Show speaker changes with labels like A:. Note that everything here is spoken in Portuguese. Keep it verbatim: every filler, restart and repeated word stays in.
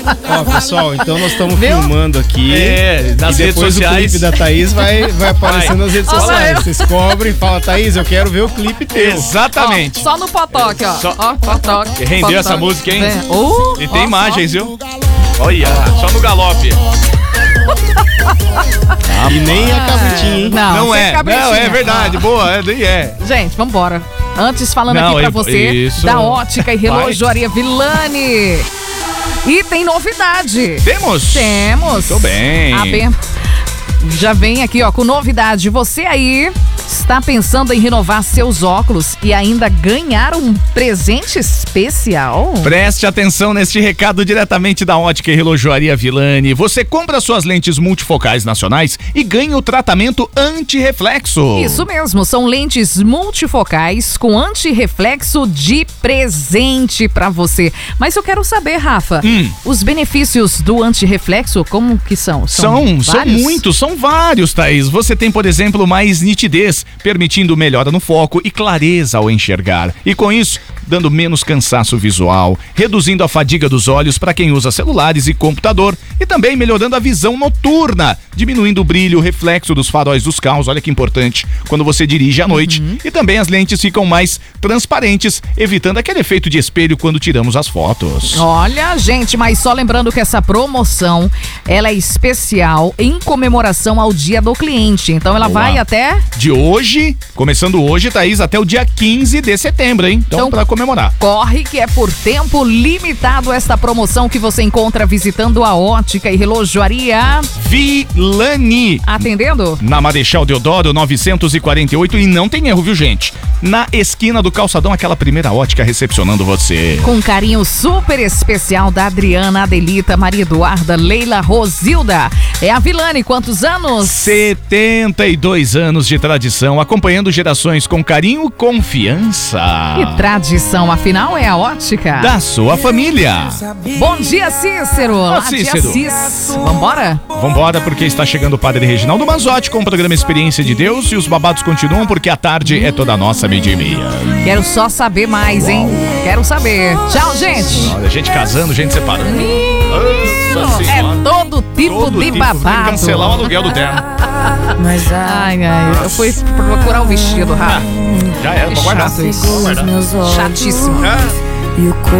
A: Ó, pessoal, então nós estamos filmando aqui.
B: É, nas
A: e
B: redes
A: depois
B: sociais.
A: o clipe da Thaís vai, vai aparecer
B: Vai.
A: nas redes
C: Olha
A: sociais.
C: eu.
A: Vocês cobrem e falam, Thaís, eu quero ver o clipe teu.
B: Exatamente.
C: Ó, só no potoque, ó.
B: Só-
C: Ó, potoque.
B: Rendeu
C: potoque.
B: essa música, hein?
C: É. Uh,
B: E tem
C: ó,
B: imagens,
C: só.
B: viu? Olha, só no galope.
A: E nem a cabritinha, hein?
C: Não,
B: Não
C: sem
B: é,
C: cabritinha.
B: não, é verdade,
C: Ó.
B: boa, é, daí é.
C: Gente, vambora. Antes, falando
B: Não,
C: aqui pra
B: eu-
C: você
B: isso.
C: da Ótica e Relojoaria Villani. E tem novidade.
B: Temos?
C: Temos.
B: Muito bem.
C: A Ben já vem aqui, ó, com novidade. Você aí está pensando em renovar seus óculos e ainda ganhar um presente especial?
B: Preste atenção neste recado diretamente da Ótica e Relojoaria Villani. Você compra suas lentes multifocais nacionais e ganha o tratamento anti-reflexo.
C: Isso mesmo, são lentes multifocais com anti-reflexo de presente pra você. Mas eu quero saber, Rafa,
B: Hum.
C: os benefícios do anti-reflexo, como que são?
B: São, são
C: vários?
B: muitos, são vários, Thaís. Você tem, por exemplo, mais nitidez, permitindo melhora no foco e clareza ao enxergar. E com isso, dando menos cansaço visual, reduzindo a fadiga dos olhos para quem usa celulares e computador e também melhorando a visão noturna, diminuindo o brilho, o reflexo dos faróis dos carros, olha que importante, quando você dirige à noite.
C: Uhum.
B: E também as lentes ficam mais transparentes, evitando aquele efeito de espelho quando tiramos as fotos.
C: Olha, gente, mas só lembrando que essa promoção, ela é especial em comemoração ao Dia do Cliente. Então ela
B: Boa.
C: vai até...
B: De hoje, começando hoje, Thaís, até o dia quinze de setembro, hein? Então,
C: Então,
B: para comemorar.
C: Corre que é por tempo limitado esta promoção que você encontra visitando a Ótica e Relojoaria.
B: Villani.
C: Atendendo?
B: Na Marechal Deodoro novecentos e quarenta e oito, e não tem erro, viu, gente? Na esquina do calçadão, aquela primeira ótica recepcionando você.
C: Com um carinho super especial da Adriana, Adelita, Maria Eduarda, Leila, Rosilda. É a Villani, quantos anos?
B: setenta e dois anos de tradição, acompanhando gerações com carinho e confiança.
C: E tradição, afinal, é a Ótica.
B: Da sua família.
C: Bom dia, Cícero. Lá,
B: Cícero.
C: Tia Cis. Vambora?
B: Vambora, porque está chegando o Padre Reginaldo Manzotti com o programa Experiência de Deus, e os babados continuam porque a tarde é toda nossa, meio-dia e meia.
C: Quero só saber mais, hein? Quero saber. Tchau, gente.
B: Olha, gente casando, gente separando. Nossa
C: É
B: Senhora.
C: todo tipo
B: Todo
C: de
B: tipo,
C: babado.
B: tem que cancelar o aluguel do terno.
C: Ai, ai, eu fui procurar o vestido, Rafa.
B: Já era,
C: Que
B: pra guardar.
C: chato isso.
B: Pra guardar.
C: Chatíssimo.
B: Ah.